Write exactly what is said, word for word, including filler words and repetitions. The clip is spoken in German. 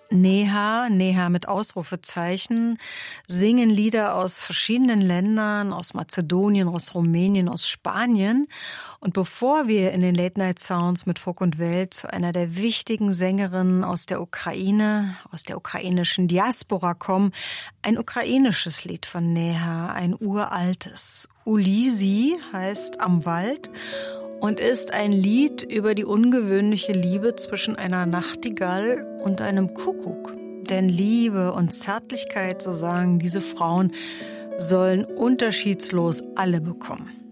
Neha, Neha mit Ausrufezeichen, singen Lieder aus verschiedenen Ländern, aus Mazedonien, aus Rumänien, aus Spanien. Und bevor wir in den Late Night Sounds mit Folk und Welt zu einer der wichtigen Sängerinnen aus der Ukraine, aus der ukrainischen Diaspora kommen, ein ukrainisches Lied von Neha, ein uraltes. Ulisi heißt Am Wald und ist ein Lied über die ungewöhnliche Liebe zwischen einer Nachtigall und einem Kuckuck. Denn Liebe und Zärtlichkeit, so sagen diese Frauen, sollen unterschiedslos alle bekommen.